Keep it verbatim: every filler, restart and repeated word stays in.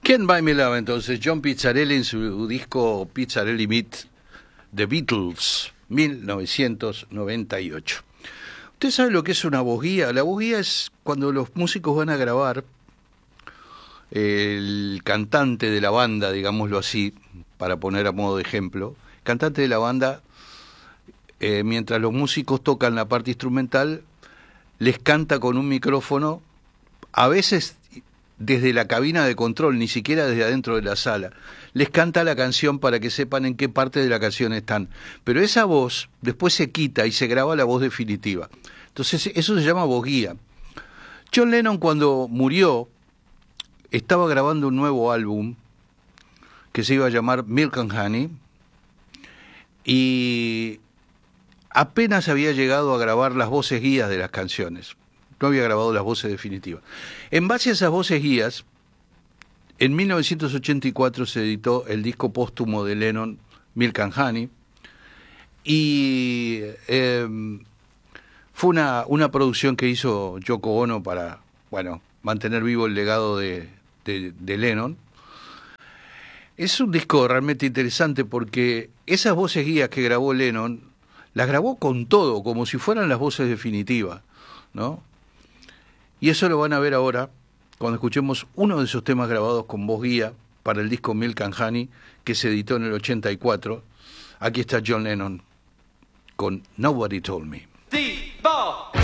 Can't Buy Me Love, entonces, John Pizzarelli en su disco Pizzarelli Meet The Beatles, mil novecientos noventa y ocho. ¿Usted sabe lo que es una voz guía? La voz guía es cuando los músicos van a grabar, el cantante de la banda, digámoslo así, para poner a modo de ejemplo, cantante de la banda, eh, mientras los músicos tocan la parte instrumental, les canta con un micrófono, a veces desde la cabina de control, ni siquiera desde adentro de la sala. Les canta la canción para que sepan en qué parte de la canción están. Pero esa voz después se quita y se graba la voz definitiva. Entonces eso se llama voz guía. John Lennon, cuando murió, estaba grabando un nuevo álbum que se iba a llamar Milk and Honey, y apenas había llegado a grabar las voces guías de las canciones. No había grabado las voces definitivas. En base a esas voces guías, en mil novecientos ochenta y cuatro se editó el disco póstumo de Lennon, Milk and Honey, y eh, fue una, una producción que hizo Yoko Ono para, bueno, mantener vivo el legado de, de, de Lennon. Es un disco realmente interesante porque esas voces guías que grabó Lennon, las grabó con todo, como si fueran las voces definitivas, ¿no? Y eso lo van a ver ahora, cuando escuchemos uno de esos temas grabados con voz guía para el disco Milk and Honey, que se editó en el ochenta y cuatro. Aquí está John Lennon con Nobody Told Me. Three, four.